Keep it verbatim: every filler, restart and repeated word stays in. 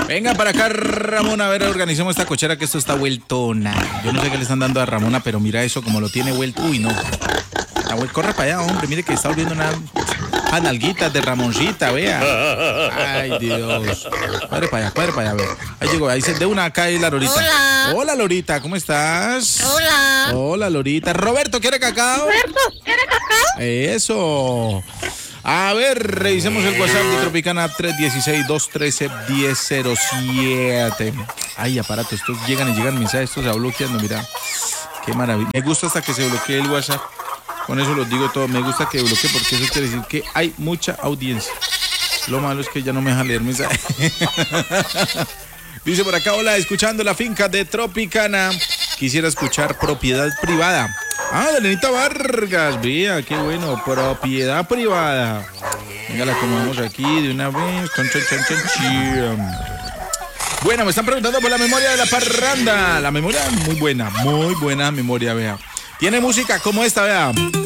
Venga para acá, Ramón, a ver, organicemos esta cochera que esto está vueltona. Yo no sé qué le están dando a Ramona, pero mira eso, como lo tiene vuelto. Uy, no. Corre para allá, hombre, mire que está volviendo una... a nalguitas de Ramoncita, vea. Ay, Dios. Cuadre para allá, cuadre para allá, vea. Ahí llegó, ahí se de una acá y la Lorita. Hola. Hola, Lorita, ¿cómo estás? Hola. Hola, Lorita. Roberto, ¿quiere cacao? Roberto, ¿quiere cacao? Eso. A ver, revisemos el WhatsApp de Tropicana tres uno seis, dos uno tres, uno cero cero siete. Ay, aparato, estos llegan y llegan mensajes, esto se va bloqueando, mira. Qué maravilla. Me gusta hasta que se bloquee el WhatsApp. Con eso los digo todo. Me gusta que bloquee porque eso quiere decir que hay mucha audiencia. Lo malo es que ya no me deja leer mensajes. Dice por acá, hola, escuchando la finca de Tropicana. Quisiera escuchar propiedad privada. Ah, de Lenita Vargas, vea, qué bueno, propiedad privada. Venga, la acomodamos aquí de una vez. Chan, chan, chan, chan, chan. Bueno, me están preguntando por la memoria de la parranda. La memoria muy buena, muy buena memoria, vea. Tiene música como esta, vea.